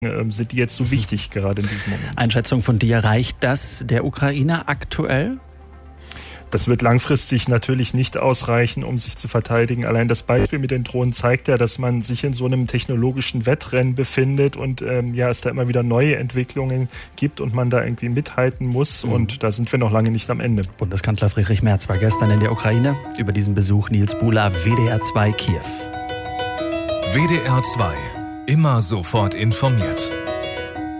sind die jetzt so wichtig gerade in diesem Moment. Einschätzung von dir, reicht das der Ukraine aktuell? Das wird langfristig natürlich nicht ausreichen, um sich zu verteidigen. Allein das Beispiel mit den Drohnen zeigt ja, dass man sich in so einem technologischen Wettrennen befindet und es da immer wieder neue Entwicklungen gibt und man da irgendwie mithalten muss. Und da sind wir noch lange nicht am Ende. Bundeskanzler Friedrich Merz war gestern in der Ukraine. Über diesen Besuch Nils Buhler, WDR 2 Kiew. WDR 2. Immer sofort informiert.